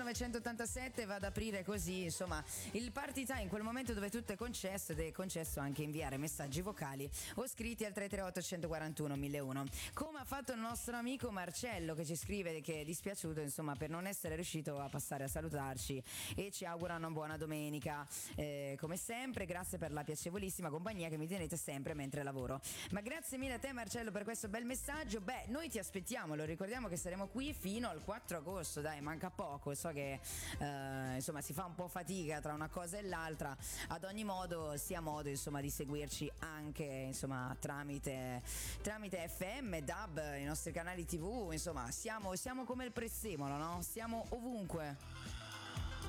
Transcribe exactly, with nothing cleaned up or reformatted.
millenovecentottantasette va ad aprire così, insomma, il party time, quel momento dove tutto è concesso ed è concesso anche inviare messaggi vocali o scritti al tre tre otto uno quattro uno uno uno, come ha fatto il nostro amico Marcello, che ci scrive che è dispiaciuto, insomma, per non essere riuscito a passare a salutarci e ci augura una buona domenica. Eh, come sempre, grazie per la piacevolissima compagnia che mi tenete sempre mentre lavoro. Ma grazie mille a te, Marcello, per questo bel messaggio. Beh, noi ti aspettiamo, lo ricordiamo che saremo qui fino al quattro agosto, dai, manca poco, so che eh, insomma si fa un po' fatica tra una cosa e l'altra. Ad ogni modo sia modo, insomma, di seguirci anche, insomma, tramite tramite F M, D A B, i nostri canali tivù, insomma, siamo, siamo come il prezzemolo, no? Siamo ovunque.